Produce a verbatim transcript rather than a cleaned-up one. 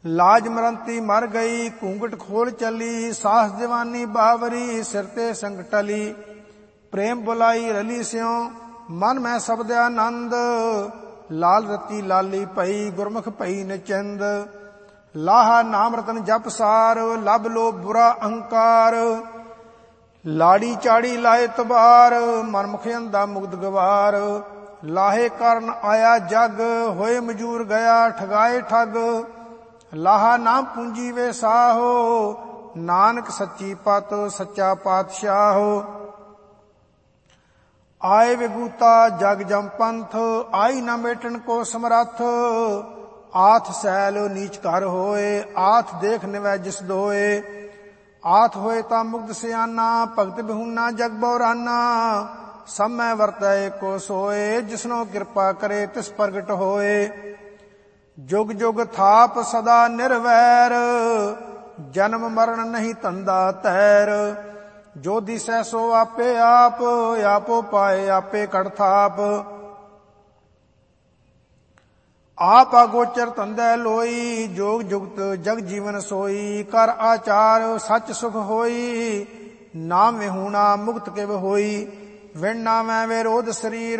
ਲਾਜ ਮਰੰਤੀ ਮਰ ਗਈ, ਘੂੰਘਟ ਖੋਲ ਚੱਲੀ, ਸਾਹਸ ਜਵਾਨੀ ਬਾਵਰੀ, ਸਿਰ ਤੇ ਸੰਗ ਟਲੀ। ਪ੍ਰੇਮ ਬੁਲਾਈ ਰਲੀ ਸਿਉ, ਮਨ ਮੈਂ ਸਬਦ ਆਨੰਦ, ਲਾਲ ਰਤੀ ਲਾਲੀ ਭਈ, ਗੁਰਮੁਖ ਭਈ ਨਚੰਦ। ਲਾਹਾ ਨਾਮ ਰਤਨ ਜਪ ਸਾਰ, ਲਭ ਲੋ ਬੁਰਾ ਅਹੰਕਾਰ, ਲਾੜੀ ਚਾੜੀ ਲਾਏ ਤਬਾਰ, ਮਨ ਮੁਖ ਅੰਧਾ ਮੁਗਧ ਗਵਾਰ। ਲਾਹੇ ਕਰਨ ਆਇਆ ਜਗ, ਹੋਏ ਮਜੂਰ ਗਿਆ ਠਗਾਏ ਠੱਗ। ਲਾਹਾ ਨਾਮ ਪੂੰਜੀ ਵੇ ਸਾਹੋ, ਨਾਨਕ ਸੱਚੀ ਪਤ ਸੱਚਾ ਪਾਤਸ਼ਾਹੋ। ਆਏ ਵਿਗੂਤਾ ਜਗ ਜਮ ਪੰਥ, ਆਈ ਨਾ ਮੇਟਣ ਕੋ ਸਮਰੱਥ। ਆਥ ਸੈਲ ਨੀਚ ਘਰ ਹੋਏ, ਆਥ ਦੇਖ ਨਿਵੈ ਜਿਸ ਦੋਏ। ਆਥ ਹੋਏ ਤਾਂ ਮੁਗਧ ਸਿਆਨਾ, ਭਗਤ ਬਿਹੂਨਾ ਜਗ ਬਉਰਾਨਾ। ਸਭ ਮੈਂ ਵਰਤੈ ਏਕੋ ਸੋਏ, ਜਿਸਨੋ ਕਿਰਪਾ ਕਰੇ ਤਿਸ ਪ੍ਰਗਟ ਹੋਏ। ਜੁਗ ਜੁਗ ਥਾਪ ਸਦਾ ਨਿਰਵੈਰ, ਜਨਮ ਮਰਨ ਨਹੀਂ ਧੰਦਾ ਤੈਰ। ਜੋ ਦਿਸੈ ਸੋ ਆਪੇ ਆਪ, ਆਪੋ ਪਾਏ ਆਪੇ ਕੜ ਥਾਪ। ਆਪ ਅਗੋਚਰ ਧੰਦੈ ਲੋਈ, ਜੋਗ ਜੁਗਤ ਜਗ ਜੀਵਨ ਸੋਈ। ਕਰ ਆਚਾਰ ਸੱਚ ਸੁਖ ਹੋਈ, ਨਾਮ ਵਿਹੂਣਾ ਮੁਕਤ ਕਿਵ ਹੋਈ। ਵਿਣ ਨਾਮੈ ਵਿਰੋਧ ਸਰੀਰ,